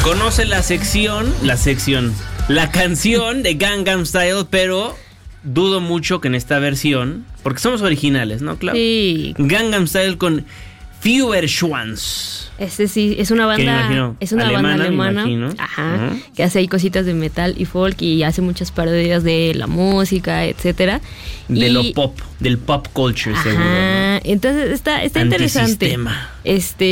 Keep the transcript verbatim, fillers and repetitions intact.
conoce la sección, la sección, la canción de Gangnam Style, pero dudo mucho que en esta versión, porque somos originales, ¿no, Clau? Sí. Gangnam Style con Fewer Schwanz. Este sí, es una banda, imagino, es una alemana, banda alemana, me imagino. ajá, Uh-huh. que hace ahí cositas de metal y folk y hace muchas parodias de la música, etcétera. De y, lo pop, del pop culture, ajá, seguro, ¿no? Entonces está, está interesante. Antisistema. Este